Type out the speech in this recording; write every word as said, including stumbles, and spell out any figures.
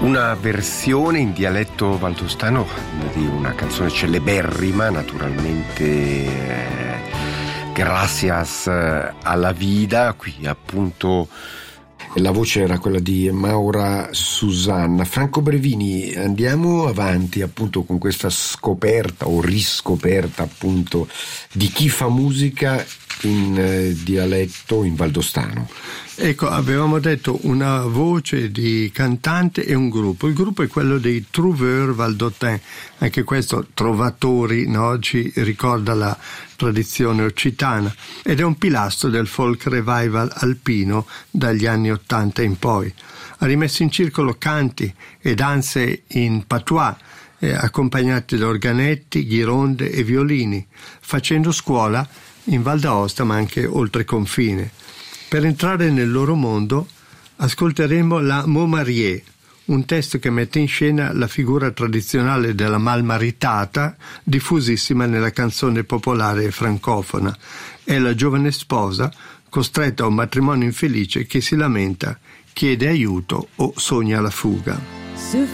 Una versione in dialetto valdostano di una canzone celeberrima, naturalmente, eh, Gracias a la vida. Qui appunto la voce era quella di Maura Susanna. Franco Brevini, andiamo avanti appunto con questa scoperta o riscoperta appunto di chi fa musica in eh, dialetto in valdostano. Ecco, avevamo detto una voce di cantante e un gruppo. Il gruppo è quello dei Trouveurs Valdôtains, anche questo trovatori, no? Ci ricorda la tradizione occitana ed è un pilastro del folk revival alpino dagli anni ottanta in poi. Ha rimesso in circolo canti e danze in patois, eh, accompagnati da organetti, ghironde e violini, facendo scuola in Val d'Aosta ma anche oltre confine. Per entrare nel loro mondo ascolteremo la Montmarie, un testo che mette in scena la figura tradizionale della malmaritata diffusissima nella canzone popolare francofona. È la giovane sposa costretta a un matrimonio infelice che si lamenta, chiede aiuto o sogna la fuga. Ce